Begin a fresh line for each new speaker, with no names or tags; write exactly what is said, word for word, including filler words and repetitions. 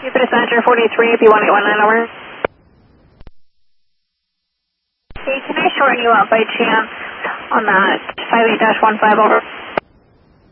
Jupiter Center forty-three, P one eight one nine, over. Hey, can I shorten you up by chance on that five eight dash one five, over?